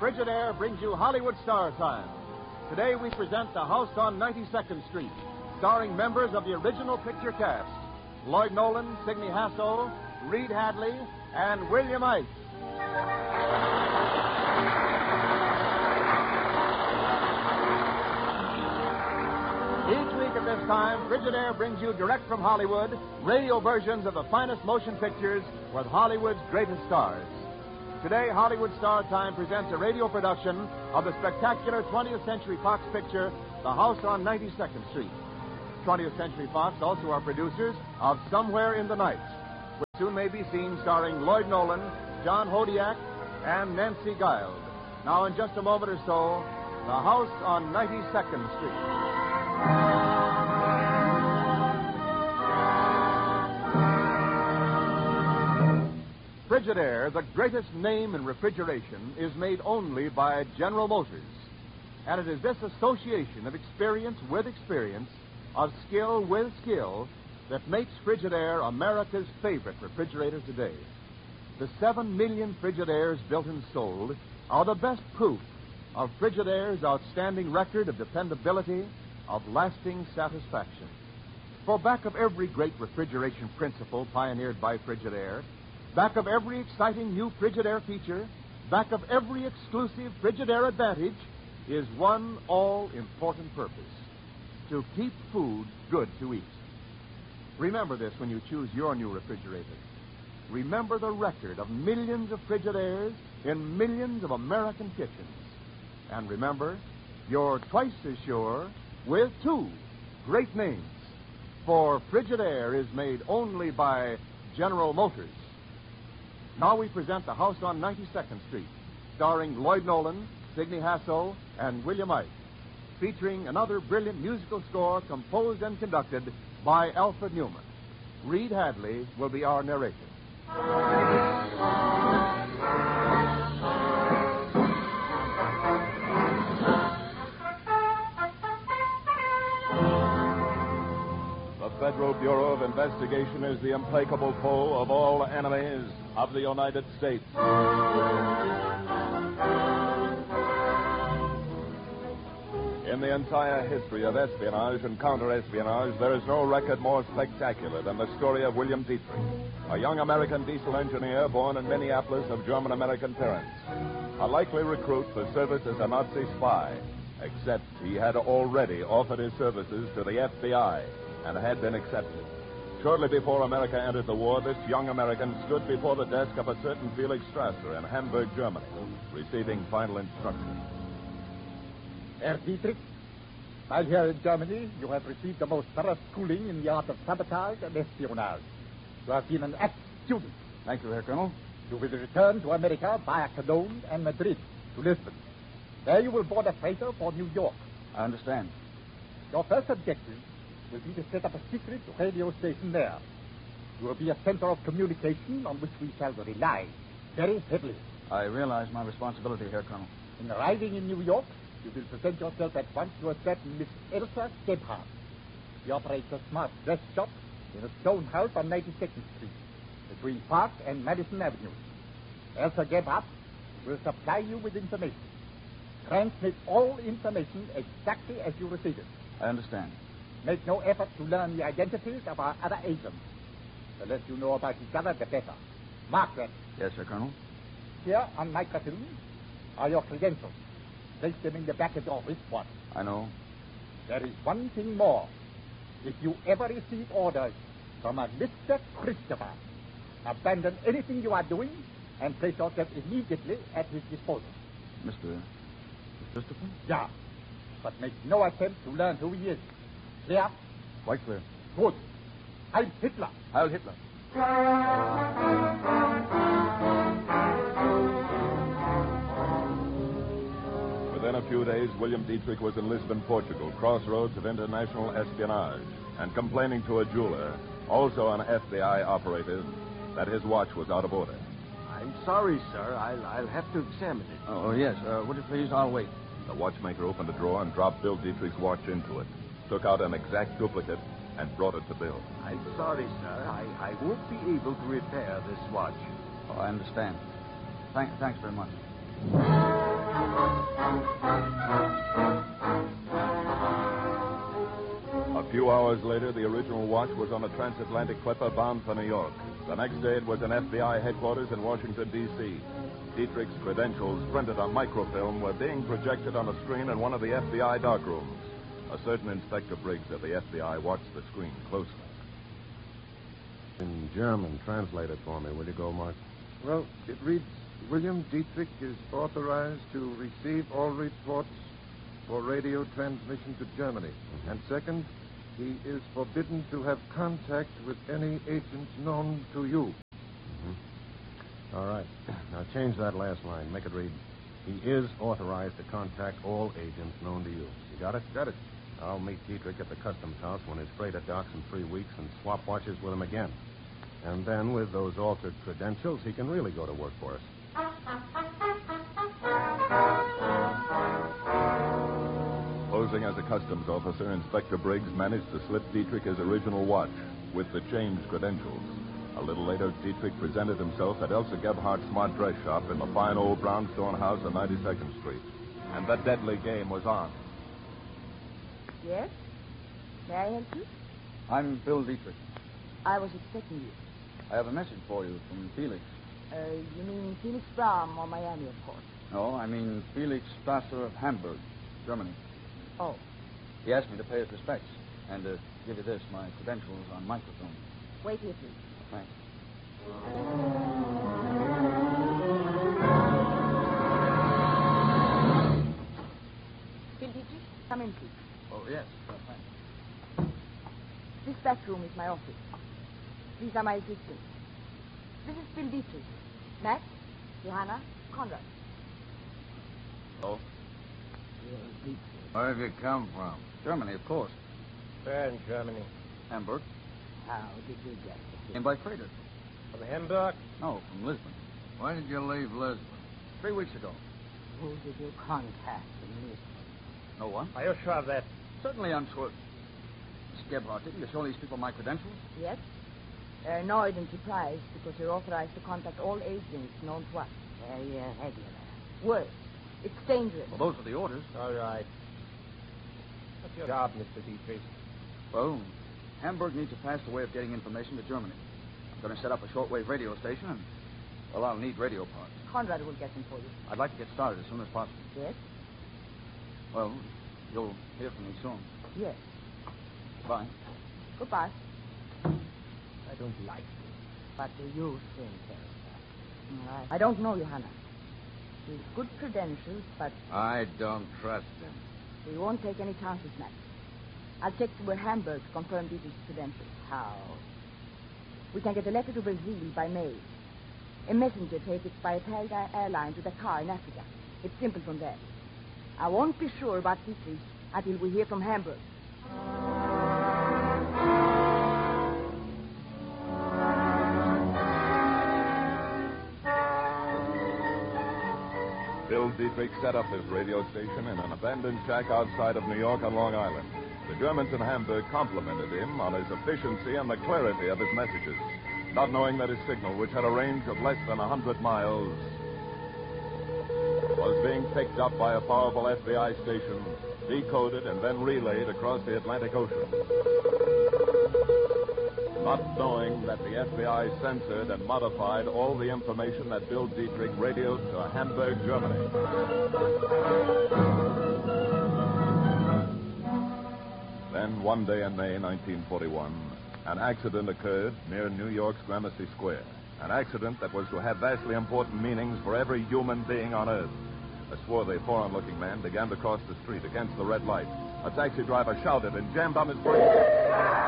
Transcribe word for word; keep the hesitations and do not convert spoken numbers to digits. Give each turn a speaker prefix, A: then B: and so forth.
A: Frigidaire brings you Hollywood Star Time. Today we present The House on ninety-second Street, starring members of the original picture cast, Lloyd Nolan, Sidney Hasso, Reed Hadley, and William Ice. Each week at this time, Frigidaire brings you direct from Hollywood radio versions of the finest motion pictures with Hollywood's greatest stars. Today, Hollywood Star Time presents a radio production of the spectacular twentieth Century Fox picture, The House on ninety-second Street. twentieth Century Fox also are producers of Somewhere in the Night, which soon may be seen starring Lloyd Nolan, John Hodiak, and Nancy Guild. Now, in just a moment or so, The House on ninety-second Street. Frigidaire, the greatest name in refrigeration, is made only by General Motors. And it is this association of experience with experience, of skill with skill, that makes Frigidaire America's favorite refrigerator today. The seven million Frigidaires built and sold are the best proof of Frigidaire's outstanding record of dependability, of lasting satisfaction. For back of every great refrigeration principle pioneered by Frigidaire, back of every exciting new Frigidaire feature, back of every exclusive Frigidaire advantage, is one all-important purpose: to keep food good to eat. Remember this when you choose your new refrigerator. Remember the record of millions of Frigidaires in millions of American kitchens. And remember, you're twice as sure with two great names. For Frigidaire is made only by General Motors. Now we present The House on ninety-second Street, starring Lloyd Nolan, Sidney Hasso, and William Ice, featuring another brilliant musical score composed and conducted by Alfred Newman. Reed Hadley will be our narrator. The Federal Bureau of Investigation is the implacable foe of all enemies of the United States. In the entire history of espionage and counter-espionage, there is no record more spectacular than the story of William Dietrich, a young American diesel engineer born in Minneapolis of German-American parents. A likely recruit for service as a Nazi spy, except he had already offered his services to the F B I and had been accepted. Shortly before America entered the war, this young American stood before the desk of a certain Felix Strasser in Hamburg, Germany, receiving final instructions.
B: Herr Dietrich, while here in Germany, you have received the most thorough schooling in the art of sabotage and espionage. You have been an apt student.
C: Thank you, Herr Colonel.
B: You will return to America via Cologne and Madrid to Lisbon. There you will board a freighter for New York.
C: I understand.
B: Your first objective will be to set up a secret radio station there. You will be a center of communication on which we shall rely very heavily.
C: I realize my responsibility, Herr Colonel.
B: In arriving in New York, you will present yourself at once to a certain Miss Elsa Gebhardt. She operates a smart dress shop in a stone house on ninety-second Street, between Park and Madison Avenues. Elsa Gebhardt will supply you with information. Transmit all information exactly as you receive it.
C: I understand.
B: Make no effort to learn the identities of our other agents. The less you know about each other, the better. Mark that.
C: Yes, sir, Colonel.
B: Here on microfilm are your credentials. Place them in the back of your wristwatch.
C: I know.
B: There is one thing more. If you ever receive orders from a Mister Christopher, abandon anything you are doing and place yourself immediately at his disposal.
C: Mister Christopher?
B: Yeah. But make no attempt to learn who he is. Clear?
C: Quite clear.
B: Good. Heil Hitler.
C: Heil Hitler.
A: Within a few days, William Dietrich was in Lisbon, Portugal, crossroads of international espionage, and complaining to a jeweler, also an F B I operative, that his watch was out of order.
D: I'm sorry, sir. I'll, I'll have to examine it.
C: Oh, oh yes. Uh, would you please? I'll wait.
A: The watchmaker opened a drawer and dropped Bill Dietrich's watch into it, took out an exact duplicate, and brought it to Bill.
D: I'm sorry, sir. I, I won't be able to repair this watch.
C: Oh, I understand. Thank, thanks very much.
E: A few hours later, the original watch was on a transatlantic clipper bound for New York. The next day, it was in F B I headquarters in Washington, D C Dietrich's credentials, printed on microfilm, were being projected on a screen in one of the F B I darkrooms. A certain Inspector Briggs of the F B I watched the screen closely.
F: In German, translate it for me, will you go, Mark?
G: Well, it reads, William Dietrich is authorized to receive all reports for radio transmission to Germany. Mm-hmm. And second, he is forbidden to have contact with any agents known to you.
F: Mm-hmm. All right. Now change that last line. Make it read, he is authorized to contact all agents known to you. You got it?
G: Got it.
F: I'll meet Dietrich at the customs house when his freighter docks in three weeks and swap watches with him again. And then, with those altered credentials, he can really go to work for us.
E: Posing as a customs officer, Inspector Briggs managed to slip Dietrich his original watch with the changed credentials. A little later, Dietrich presented himself at Elsa Gebhardt's smart dress shop in the fine old brownstone house on ninety-second Street. And the deadly game was on.
H: Yes? May I help you?
C: I'm Bill Dietrich.
H: I was expecting you.
C: I have a message for you from Felix.
H: Uh, you mean Phoenix Brown or Miami, of course.
C: No, I mean Felix Strasser of Hamburg, Germany.
H: Oh.
C: He asked me to pay his respects and to give you this, my credentials on microfilm.
H: Wait here, please.
C: Thanks.
H: Bill Dietrich, come in, please.
C: Oh, yes. Oh, thanks.
H: This back room is my office. These are my assistants. This is Bill Dietrich. Max, Johanna, Conrad.
C: Hello?
D: Where have you come from?
C: Germany, of course.
B: Where in Germany?
C: Hamburg.
H: How did you get
C: Came by freighter.
B: From Hamburg?
C: No, from Lisbon.
D: When did you leave Lisbon?
C: Three weeks ago.
H: Who did you contact in Lisbon?
C: No one?
B: Are you sure of that?
C: Certainly I'm sure. Miss Gebhardt, didn't you show these people my credentials?
H: Yes. They're annoyed and surprised because you're authorized to contact all agents known to us. Very irregular. Worse, it's dangerous.
C: Well, those are the orders.
B: All right. What's your job, Mister Dietrich?
C: Well, Hamburg needs a faster way of getting information to Germany. I'm going to set up a shortwave radio station, and, well, I'll need radio parts.
H: Conrad will get them for you.
C: I'd like to get started as soon as possible.
H: Yes?
C: Well, you'll hear from me soon.
H: Yes.
C: Bye.
H: Goodbye.
B: I don't like you.
H: What do you think, Elsa? All right. I don't know Johanna. He's good credentials, but
D: I don't trust him.
H: we won't take any chances, Max. I'll check with Hamburg to confirm Dietrich's credentials. How? We can get a letter to Brazil by mail. A messenger takes it by Italga Airlines to Dakar in Africa. It's simple from there. I won't be sure about Dietrich until we hear from Hamburg.
E: Bill Dietrich set up his radio station in an abandoned shack outside of New York on Long Island. The Germans in Hamburg complimented him on his efficiency and the clarity of his messages, not knowing that his signal, which had a range of less than one hundred miles, was being picked up by a powerful F B I station, decoded and then relayed across the Atlantic Ocean. Not knowing that the F B I censored and modified all the information that Bill Dietrich radioed to Hamburg, Germany. Then, one day in May nineteen forty-one, an accident occurred near New York's Gramercy Square. An accident that was to have vastly important meanings for every human being on Earth. A swarthy, foreign-looking man began to cross the street against the red light. A taxi driver shouted and jammed on his brakes.